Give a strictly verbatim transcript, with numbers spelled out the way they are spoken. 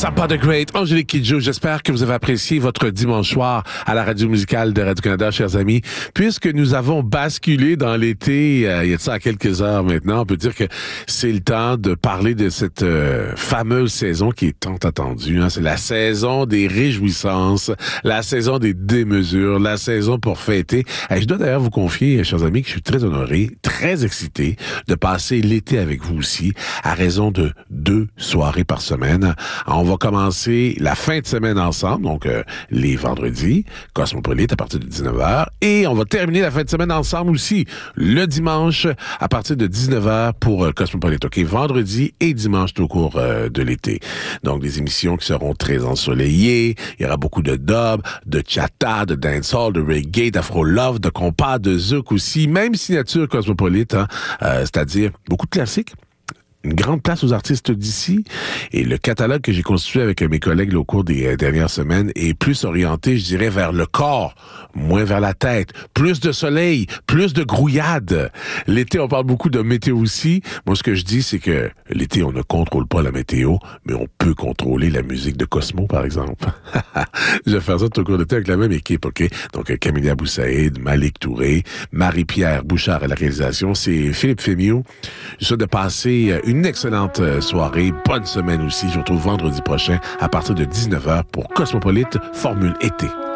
Samba the Great, Angélique Kidjo. J'espère que vous avez apprécié votre dimanche soir à la radio musicale de Radio-Canada, chers amis. Puisque nous avons basculé dans l'été, euh, il y a de ça à quelques heures maintenant, on peut dire que c'est le temps de parler de cette euh, fameuse saison qui est tant attendue. Hein. C'est la saison des réjouissances, la saison des démesures, la saison pour fêter. Et je dois d'ailleurs vous confier, chers amis, que je suis très honoré, très excité de passer l'été avec vous aussi, à raison de deux soirées par semaine. On va commencer la fin de semaine ensemble, donc euh, les vendredis, Cosmopolite à partir de dix-neuf heures, et on va terminer la fin de semaine ensemble aussi, le dimanche à partir de dix-neuf heures pour euh, Cosmopolite. OK, vendredi et dimanche tout au cours euh, de l'été. Donc des émissions qui seront très ensoleillées, il y aura beaucoup de dub, de chata, de dancehall, de reggae, d'afro love, de compas, de zouk aussi, même signature Cosmopolite, hein, euh, c'est-à-dire beaucoup de classiques. Une grande place aux artistes d'ici. Et le catalogue que j'ai constitué avec mes collègues là, au cours des euh, dernières semaines est plus orienté, je dirais, vers le corps, moins vers la tête. Plus de soleil, plus de grouillade. L'été, on parle beaucoup de météo aussi. Moi, ce que je dis, c'est que l'été, on ne contrôle pas la météo, mais on peut contrôler la musique de Cosmo, par exemple. Je vais faire ça tout au cours de l'été avec la même équipe, OK? Donc, Camilla Boussaïd, Malik Touré, Marie-Pierre Bouchard à la réalisation. C'est Philippe Fémiot. Je souhaite de passer une excellente soirée, bonne semaine aussi. Je vous retrouve vendredi prochain à partir de dix-neuf heures pour Cosmopolite Formule Été.